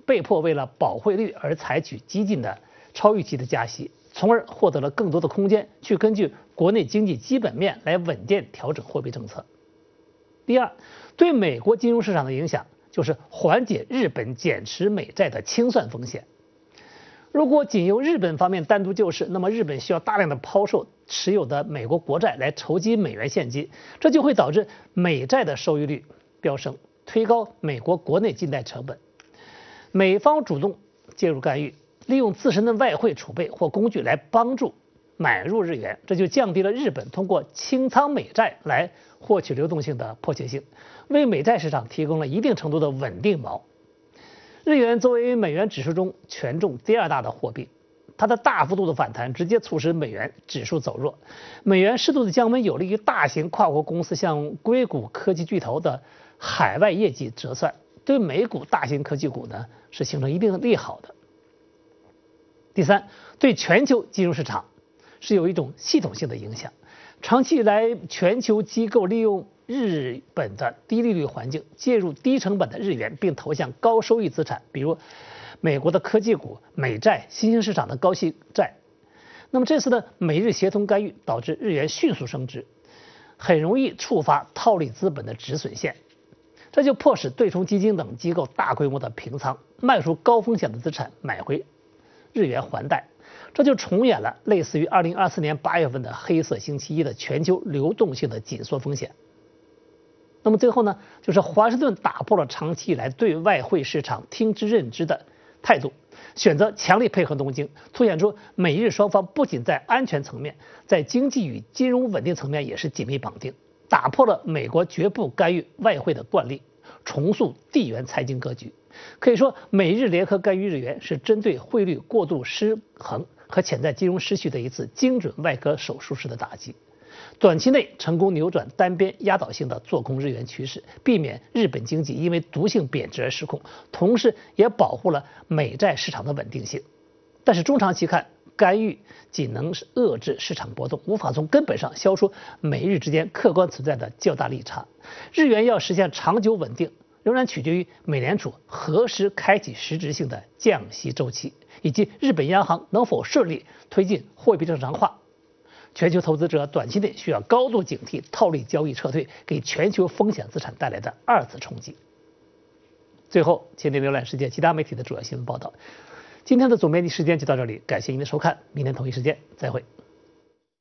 被迫为了保汇率而采取激进的超预期的加息，从而获得了更多的空间去根据国内经济基本面来稳健调整货币政策。第二，对美国金融市场的影响就是缓解日本减持美债的清算风险。如果仅由日本方面单独救市，那么日本需要大量的抛售持有的美国国债来筹集美元现金，这就会导致美债的收益率飙升，推高美国国内信贷成本。美方主动介入干预，利用自身的外汇储备或工具来帮助买入日元，这就降低了日本通过清仓美债来获取流动性的迫切性，为美债市场提供了一定程度的稳定锚。日元作为美元指数中权重第二大的货币，它的大幅度的反弹直接促使美元指数走弱，美元适度的降温有利于大型跨国公司像硅谷科技巨头的海外业绩折算，对美股大型科技股呢是形成一定的利好的。第三，对全球金融市场是有一种系统性的影响。长期以来，全球机构利用日本的低利率环境，介入低成本的日元，并投向高收益资产，比如美国的科技股、美债、新兴市场的高息债。那么这次呢，美日协同干预导致日元迅速升值，很容易触发套利资本的止损线，这就迫使对冲基金等机构大规模的平仓，卖出高风险的资产，买回日元还贷。这就重演了类似于2024年8月份的黑色星期一的全球流动性的紧缩风险。那么最后呢，就是华盛顿打破了长期以来对外汇市场听之任之的态度，选择强力配合东京，凸显出美日双方不仅在安全层面，在经济与金融稳定层面也是紧密绑定，打破了美国绝不干预外汇的惯例，重塑地缘财经格局。可以说，美日联合干预日元是针对汇率过度失衡和潜在金融失序的一次精准外科手术式的打击，短期内成功扭转单边压倒性的做空日元趋势，避免日本经济因为毒性贬值而失控，同时也保护了美债市场的稳定性。但是中长期看，干预仅能遏制市场波动，无法从根本上消除美日之间客观存在的较大利差。日元要实现长久稳定，仍然取决于美联储何时开启实质性的降息周期，以及日本央行能否顺利推进货币正常化。全球投资者短期内需要高度警惕套利交易撤退给全球风险资产带来的二次冲击。最后，请您浏览世界其他媒体的主要新闻报道。今天的总编辑时间就到这里，感谢您的收看，明天同一时间再会。